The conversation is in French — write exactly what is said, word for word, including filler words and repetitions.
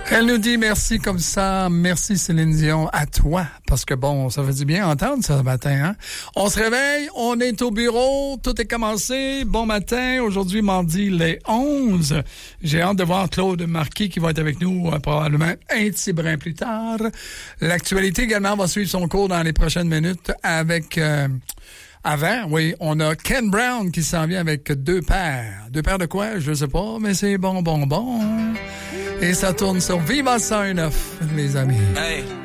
Elle nous dit merci comme ça. Merci Céline Dion, à toi. Parce que bon, ça fait du bien entendre ça ce matin. Hein? On se réveille, on est au bureau, tout est commencé. Bon matin, aujourd'hui mardi les onze. J'ai hâte de voir Claude Marquis qui va être avec nous euh, probablement un petit brin plus tard. L'actualité également va suivre son cours dans les prochaines minutes avec... Euh, Avant, oui, on a Ken Brown qui s'en vient avec deux paires. Deux paires de quoi? Je sais pas, mais c'est bon, bon, bon. Et ça tourne sur Viva cent neuf, les amis. Hey.